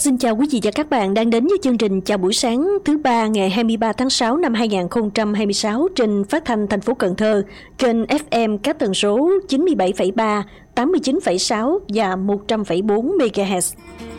Xin chào quý vị và các bạn đang đến với chương trình Chào buổi sáng thứ ba ngày 23 tháng 6 năm 2026 trên phát thanh thành phố Cần Thơ, kênh FM các tần số 97,3, 89,6 và 100,4 MHz.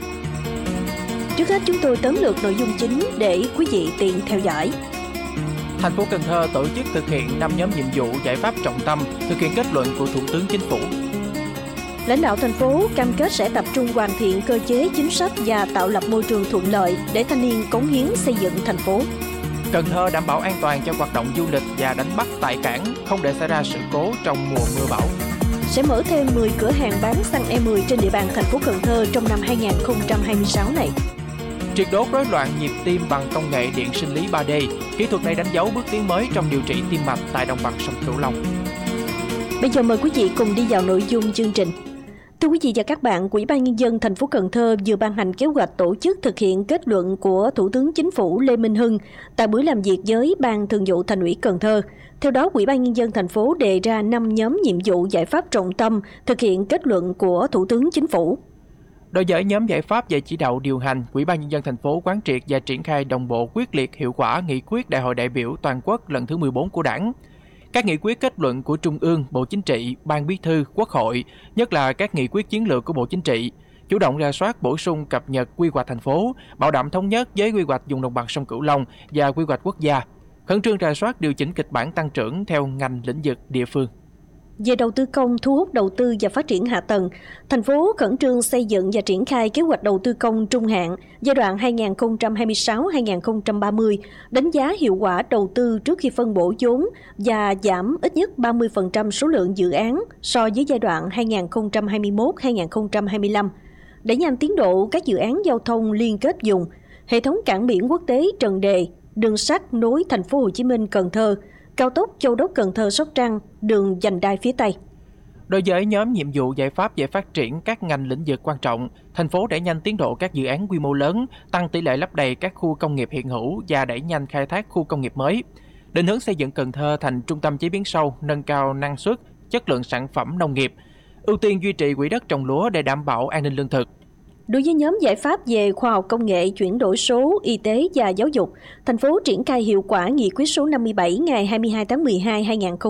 Trước hết chúng tôi tóm lược nội dung chính để quý vị tiện theo dõi. Thành phố Cần Thơ tổ chức thực hiện 5 nhóm nhiệm vụ giải pháp trọng tâm thực hiện kết luận của Thủ tướng Chính phủ. Lãnh đạo thành phố cam kết sẽ tập trung hoàn thiện cơ chế chính sách và tạo lập môi trường thuận lợi để thanh niên cống hiến xây dựng thành phố. Cần Thơ đảm bảo an toàn cho hoạt động du lịch và đánh bắt tại cảng, không để xảy ra sự cố trong mùa mưa bão. Sẽ mở thêm 10 cửa hàng bán xăng E10 trên địa bàn thành phố Cần Thơ trong năm 2026 này. Triệt đốt rối loạn nhịp tim bằng công nghệ điện sinh lý 3D. Kỹ thuật này đánh dấu bước tiến mới trong điều trị tim mạch tại đồng bằng sông Cửu Long. Bây giờ mời quý vị cùng đi vào nội dung chương trình. Thưa quý vị và các bạn, Ủy ban Nhân dân thành phố Cần Thơ vừa ban hành kế hoạch tổ chức thực hiện kết luận của Thủ tướng Chính phủ Lê Minh Hưng tại buổi làm việc với Ban Thường vụ Thành ủy Cần Thơ. Theo đó, Ủy ban Nhân dân thành phố đề ra 5 nhóm nhiệm vụ giải pháp trọng tâm thực hiện kết luận của Thủ tướng Chính phủ. Đối với nhóm giải pháp về chỉ đạo điều hành, Ủy ban Nhân dân thành phố quán triệt và triển khai đồng bộ quyết liệt hiệu quả nghị quyết Đại hội đại biểu toàn quốc lần thứ 14 của Đảng. Các nghị quyết kết luận của Trung ương, Bộ Chính trị, Ban Bí thư, Quốc hội, nhất là các nghị quyết chiến lược của Bộ Chính trị, chủ động rà soát bổ sung cập nhật quy hoạch thành phố, bảo đảm thống nhất với quy hoạch vùng đồng bằng sông Cửu Long và quy hoạch quốc gia, khẩn trương rà soát điều chỉnh kịch bản tăng trưởng theo ngành lĩnh vực địa phương. Về đầu tư công, thu hút đầu tư và phát triển hạ tầng, thành phố khẩn trương xây dựng và triển khai kế hoạch đầu tư công trung hạn giai đoạn 2026-2030, đánh giá hiệu quả đầu tư trước khi phân bổ vốn và giảm ít nhất 30% số lượng dự án so với giai đoạn 2021-2025. Đẩy nhanh tiến độ các dự án giao thông liên kết vùng, hệ thống cảng biển quốc tế Trần Đề, đường sắt nối thành phố Hồ Chí Minh - Cần Thơ, cao tốc Châu Đốc - Cần Thơ - Sóc Trăng, đường vành đai phía Tây. Đối với nhóm nhiệm vụ giải pháp về phát triển các ngành lĩnh vực quan trọng, thành phố đẩy nhanh tiến độ các dự án quy mô lớn, tăng tỷ lệ lấp đầy các khu công nghiệp hiện hữu và đẩy nhanh khai thác khu công nghiệp mới. Định hướng xây dựng Cần Thơ thành trung tâm chế biến sâu, nâng cao năng suất, chất lượng sản phẩm nông nghiệp, ưu tiên duy trì quỹ đất trồng lúa để đảm bảo an ninh lương thực. Đối với nhóm giải pháp về khoa học công nghệ, chuyển đổi số, y tế và giáo dục, thành phố triển khai hiệu quả nghị quyết số 57 ngày 22 tháng 12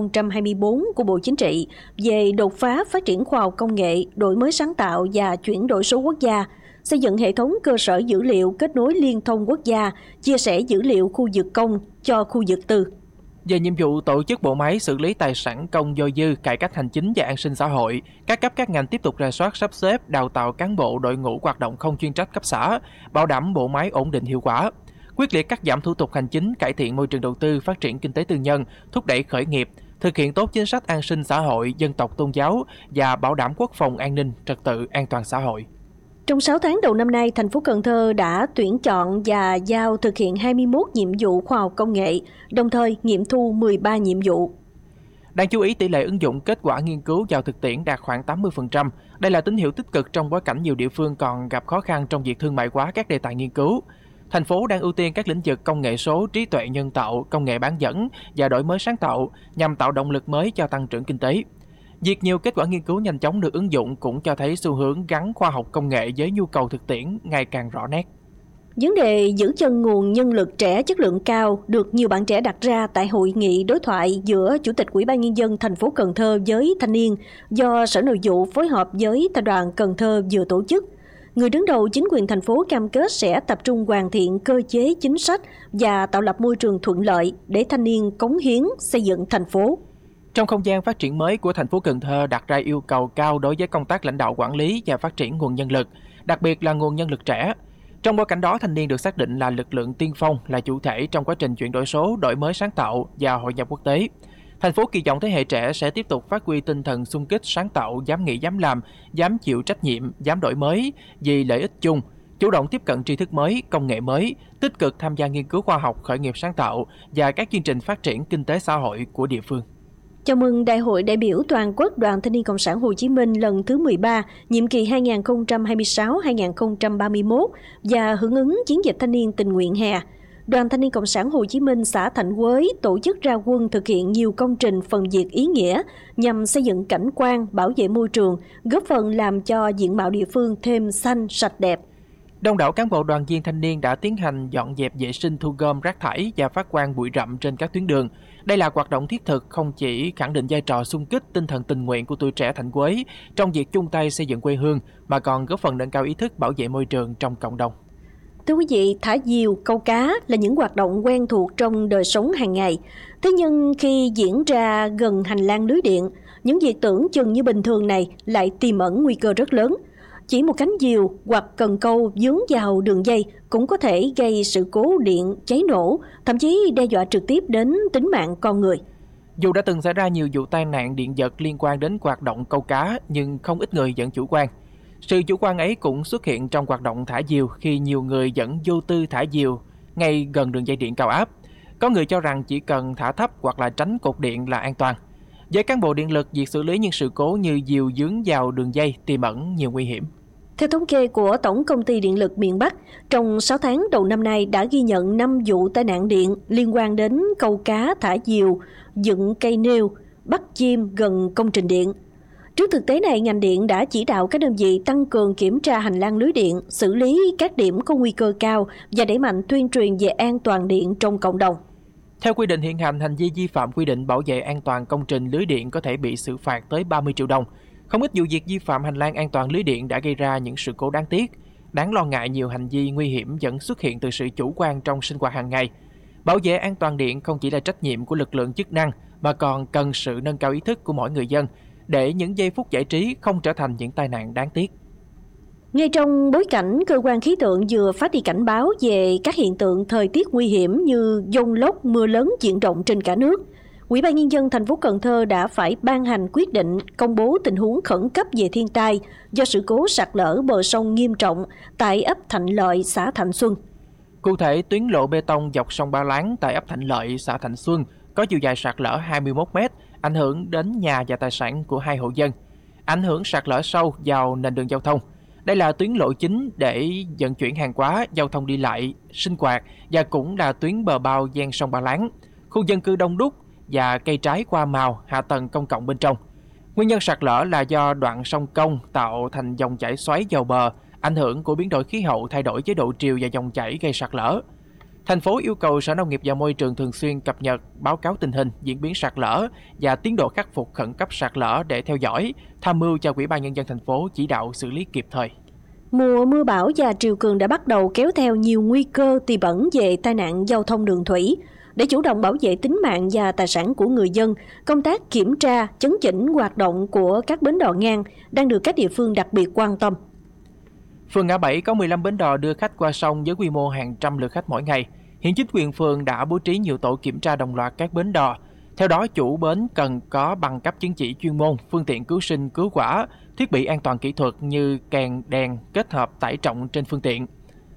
2024 của Bộ Chính trị về đột phá phát triển khoa học công nghệ, đổi mới sáng tạo và chuyển đổi số quốc gia, xây dựng hệ thống cơ sở dữ liệu kết nối liên thông quốc gia, chia sẻ dữ liệu khu vực công cho khu vực tư. Về nhiệm vụ tổ chức bộ máy xử lý tài sản công dôi dư, cải cách hành chính và an sinh xã hội, các cấp các ngành tiếp tục rà soát sắp xếp, đào tạo cán bộ đội ngũ hoạt động không chuyên trách cấp xã, bảo đảm bộ máy ổn định hiệu quả. Quyết liệt cắt giảm thủ tục hành chính, cải thiện môi trường đầu tư, phát triển kinh tế tư nhân, thúc đẩy khởi nghiệp, thực hiện tốt chính sách an sinh xã hội, dân tộc tôn giáo và bảo đảm quốc phòng an ninh, trật tự an toàn xã hội. Trong 6 tháng đầu năm nay, thành phố Cần Thơ đã tuyển chọn và giao thực hiện 21 nhiệm vụ khoa học công nghệ, đồng thời nghiệm thu 13 nhiệm vụ. Đáng chú ý, tỷ lệ ứng dụng kết quả nghiên cứu vào thực tiễn đạt khoảng 80%. Đây là tín hiệu tích cực trong bối cảnh nhiều địa phương còn gặp khó khăn trong việc thương mại hóa các đề tài nghiên cứu. Thành phố đang ưu tiên các lĩnh vực công nghệ số, trí tuệ nhân tạo, công nghệ bán dẫn và đổi mới sáng tạo nhằm tạo động lực mới cho tăng trưởng kinh tế. Việc nhiều kết quả nghiên cứu nhanh chóng được ứng dụng cũng cho thấy xu hướng gắn khoa học công nghệ với nhu cầu thực tiễn ngày càng rõ nét. Vấn đề giữ chân nguồn nhân lực trẻ chất lượng cao được nhiều bạn trẻ đặt ra tại hội nghị đối thoại giữa Chủ tịch Ủy ban Nhân dân thành phố Cần Thơ với thanh niên do Sở Nội vụ phối hợp với Thành đoàn Cần Thơ vừa tổ chức. Người đứng đầu chính quyền thành phố cam kết sẽ tập trung hoàn thiện cơ chế chính sách và tạo lập môi trường thuận lợi để thanh niên cống hiến xây dựng thành phố. Trong không gian phát triển mới của thành phố Cần Thơ đặt ra yêu cầu cao đối với công tác lãnh đạo quản lý và phát triển nguồn nhân lực, đặc biệt là nguồn nhân lực trẻ. Trong bối cảnh đó, thanh niên được xác định là lực lượng tiên phong, là chủ thể trong quá trình chuyển đổi số, đổi mới sáng tạo và hội nhập quốc tế. Thành phố kỳ vọng thế hệ trẻ sẽ tiếp tục phát huy tinh thần xung kích, sáng tạo, dám nghĩ, dám làm, dám chịu trách nhiệm, dám đổi mới vì lợi ích chung, chủ động tiếp cận tri thức mới, công nghệ mới, tích cực tham gia nghiên cứu khoa học, khởi nghiệp sáng tạo và các chương trình phát triển kinh tế xã hội của địa phương. Chào mừng Đại hội đại biểu toàn quốc Đoàn Thanh niên Cộng sản Hồ Chí Minh lần thứ 13, nhiệm kỳ 2026-2031 và hưởng ứng chiến dịch thanh niên tình nguyện hè. Đoàn Thanh niên Cộng sản Hồ Chí Minh xã Thạnh Quới tổ chức ra quân thực hiện nhiều công trình phần việc ý nghĩa nhằm xây dựng cảnh quan, bảo vệ môi trường, góp phần làm cho diện mạo địa phương thêm xanh, sạch đẹp. Đông đảo cán bộ đoàn viên thanh niên đã tiến hành dọn dẹp vệ sinh thu gom rác thải và phát quang bụi rậm trên các tuyến đường. Đây là hoạt động thiết thực không chỉ khẳng định vai trò xung kích tinh thần tình nguyện của tuổi trẻ Thạnh Quế trong việc chung tay xây dựng quê hương mà còn góp phần nâng cao ý thức bảo vệ môi trường trong cộng đồng. Thưa quý vị, thả diều, câu cá là những hoạt động quen thuộc trong đời sống hàng ngày. Thế nhưng khi diễn ra gần hành lang lưới điện, những việc tưởng chừng như bình thường này lại tiềm ẩn nguy cơ rất lớn. Chỉ một cánh diều hoặc cần câu vướng vào đường dây cũng có thể gây sự cố điện, cháy nổ, thậm chí đe dọa trực tiếp đến tính mạng con người. Dù đã từng xảy ra nhiều vụ tai nạn điện giật liên quan đến hoạt động câu cá, nhưng không ít người vẫn chủ quan. Sự chủ quan ấy cũng xuất hiện trong hoạt động thả diều khi nhiều người vẫn vô tư thả diều ngay gần đường dây điện cao áp. Có người cho rằng chỉ cần thả thấp hoặc là tránh cột điện là an toàn. Với cán bộ điện lực, việc xử lý những sự cố như diều vướng vào đường dây tiềm ẩn nhiều nguy hiểm. Theo thống kê của Tổng Công ty Điện lực miền Bắc, trong 6 tháng đầu năm nay đã ghi nhận 5 vụ tai nạn điện liên quan đến câu cá, thả diều, dựng cây nêu, bắt chim gần công trình điện. Trước thực tế này, ngành điện đã chỉ đạo các đơn vị tăng cường kiểm tra hành lang lưới điện, xử lý các điểm có nguy cơ cao và đẩy mạnh tuyên truyền về an toàn điện trong cộng đồng. Theo quy định hiện hành, hành vi vi phạm quy định bảo vệ an toàn công trình lưới điện có thể bị xử phạt tới 30 triệu đồng. Không ít vụ việc vi phạm hành lang an toàn lưới điện đã gây ra những sự cố đáng tiếc. Đáng lo ngại, nhiều hành vi nguy hiểm vẫn xuất hiện từ sự chủ quan trong sinh hoạt hàng ngày. Bảo vệ an toàn điện không chỉ là trách nhiệm của lực lượng chức năng mà còn cần sự nâng cao ý thức của mỗi người dân để những giây phút giải trí không trở thành những tai nạn đáng tiếc. Ngay trong bối cảnh cơ quan khí tượng vừa phát đi cảnh báo về các hiện tượng thời tiết nguy hiểm như dông lốc, mưa lớn diện rộng trên cả nước, Ủy ban Nhân dân thành phố Cần Thơ đã phải ban hành quyết định công bố tình huống khẩn cấp về thiên tai do sự cố sạt lở bờ sông nghiêm trọng tại ấp Thạnh Lợi, xã Thạnh Xuân. Cụ thể, tuyến lộ bê tông dọc sông Ba Láng tại ấp Thạnh Lợi, xã Thạnh Xuân có chiều dài sạt lở 21 m, ảnh hưởng đến nhà và tài sản của 2 hộ dân, ảnh hưởng sạt lở sâu vào nền đường giao thông. Đây là tuyến lộ chính để vận chuyển hàng hóa, giao thông đi lại, sinh hoạt và cũng là tuyến bờ bao ven sông Ba Láng, khu dân cư đông đúc và cây trái hoa màu, hạ tầng công cộng bên trong. Nguyên nhân sạt lở là do đoạn sông Công tạo thành dòng chảy xoáy vào bờ, ảnh hưởng của biến đổi khí hậu thay đổi chế độ triều và dòng chảy gây sạt lở. Thành phố yêu cầu Sở Nông nghiệp và Môi trường thường xuyên cập nhật, báo cáo tình hình, diễn biến sạt lở và tiến độ khắc phục khẩn cấp sạt lở để theo dõi, tham mưu cho Ủy ban Nhân dân thành phố chỉ đạo xử lý kịp thời. Mùa mưa bão và triều cường đã bắt đầu kéo theo nhiều nguy cơ tiềm ẩn về tai nạn giao thông đường thủy. Để chủ động bảo vệ tính mạng và tài sản của người dân, công tác kiểm tra, chấn chỉnh hoạt động của các bến đò ngang đang được các địa phương đặc biệt quan tâm. Phường Ngã Bảy có 15 bến đò đưa khách qua sông với quy mô hàng trăm lượt khách mỗi ngày. Hiện chính quyền phường đã bố trí nhiều tổ kiểm tra đồng loạt các bến đò. Theo đó, chủ bến cần có bằng cấp chứng chỉ chuyên môn, phương tiện cứu sinh, cứu hỏa, thiết bị an toàn kỹ thuật như kèn, đèn, kết hợp tải trọng trên phương tiện.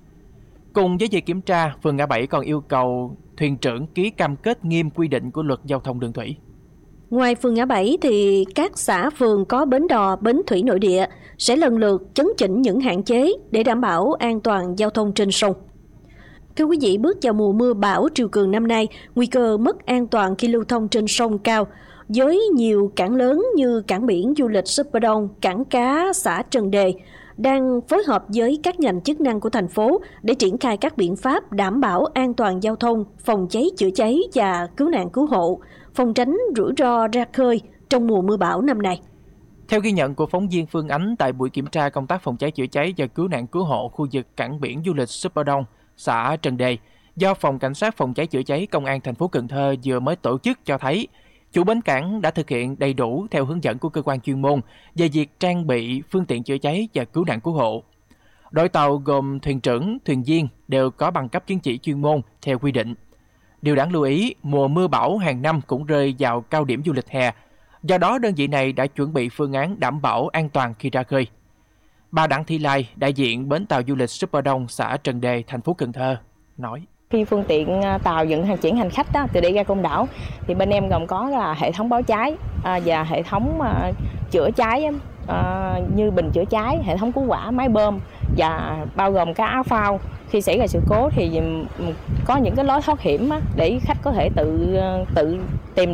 Cùng với việc kiểm tra, phường Ngã Bảy còn yêu cầu thuyền trưởng ký cam kết nghiêm quy định của luật giao thông đường thủy. Ngoài phường Ngã Bảy thì các xã phường có bến đò, bến thủy nội địa sẽ lần lượt chấn chỉnh những hạn chế để đảm bảo an toàn giao thông trên sông. Thưa quý vị, bước vào mùa mưa bão triều cường năm nay, nguy cơ mất an toàn khi lưu thông trên sông cao. Với nhiều cảng lớn như cảng biển du lịch Superdome, cảng cá xã Trần Đề đang phối hợp với các ngành chức năng của thành phố để triển khai các biện pháp đảm bảo an toàn giao thông, phòng cháy chữa cháy và cứu nạn cứu hộ, phòng tránh rủi ro ra khơi trong mùa mưa bão năm nay. Theo ghi nhận của phóng viên Phương Ánh tại buổi kiểm tra công tác phòng cháy chữa cháy và cứu nạn cứu hộ khu vực cảng biển du lịch Superdome, xã Trần Đề, do Phòng Cảnh sát phòng cháy chữa cháy Công an thành phố Cần Thơ vừa mới tổ chức cho thấy, chủ bến cảng đã thực hiện đầy đủ theo hướng dẫn của cơ quan chuyên môn về việc trang bị phương tiện chữa cháy và cứu nạn cứu hộ. Đội tàu gồm thuyền trưởng, thuyền viên đều có bằng cấp chứng chỉ chuyên môn theo quy định. Điều đáng lưu ý, mùa mưa bão hàng năm cũng rơi vào cao điểm du lịch hè. Do đó, đơn vị này đã chuẩn bị phương án đảm bảo an toàn khi ra khơi. Bà Đặng Thị Lai, đại diện bến tàu du lịch Superdome, xã Trần Đề, thành phố Cần Thơ, nói. Khi phương tiện tàu chuyển hành khách từ đây ra Côn Đảo thì bên em gồm có là hệ thống báo cháy và hệ thống chữa cháy như bình chữa cháy, hệ thống cứu hỏa, máy bơm và bao gồm các áo phao. Khi xảy ra sự cố thì có những cái lối thoát hiểm để khách có thể tự tìm